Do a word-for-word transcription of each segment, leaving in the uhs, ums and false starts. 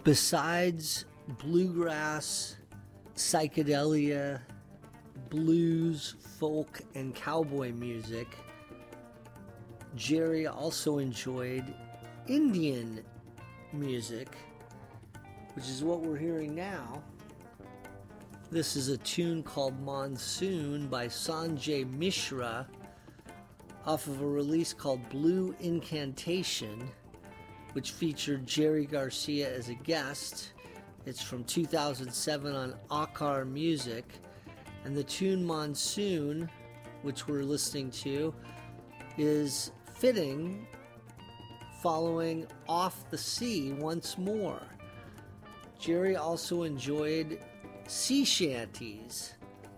Besides bluegrass, psychedelia, blues, folk, and cowboy music, Jerry also enjoyed Indian music, which is what we're hearing now. This is a tune called Monsoon by Sanjay Mishra off of a release called Blue Incantation, which featured Jerry Garcia as a guest. It's from two thousand seven on Akar Music. And the tune Monsoon, which we're listening to, is fitting following Off the Sea once more. Jerry also enjoyed sea shanties.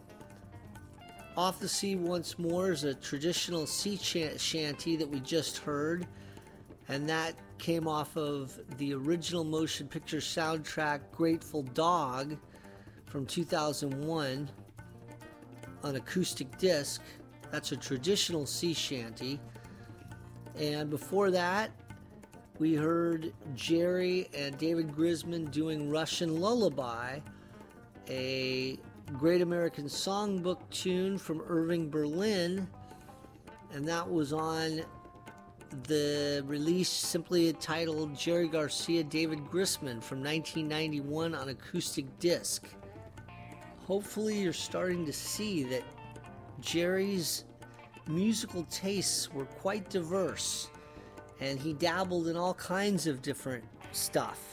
Off the Sea Once More is a traditional sea shanty that we just heard, and that came off of the original motion picture soundtrack Grateful Dog from two thousand one on acoustic disc. That's a traditional sea shanty. And before that, we heard Jerry and David Grisman doing Russian Lullaby, a Great American Songbook tune from Irving Berlin, and that was on the release simply entitled Jerry Garcia, David Grisman from nineteen ninety-one on acoustic disc. Hopefully you're starting to see that Jerry's musical tastes were quite diverse, and he dabbled in all kinds of different stuff.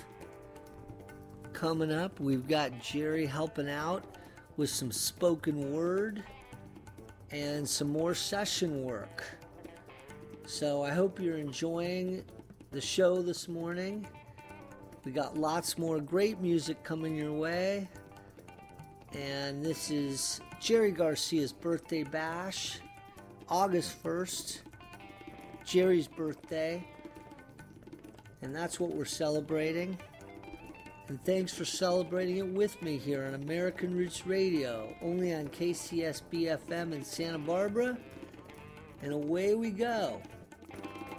Coming up, we've got Jerry helping out with some spoken word and some more session work. So I hope you're enjoying the show this morning. We got lots more great music coming your way. And this is Jerry Garcia's birthday bash, August first, Jerry's birthday. And that's what we're celebrating. And thanks for celebrating it with me here on American Roots Radio, only on K C S B F M in Santa Barbara. And away we go.